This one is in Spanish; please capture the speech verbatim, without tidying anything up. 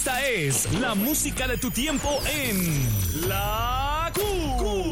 Esta es la música de tu tiempo en La Q.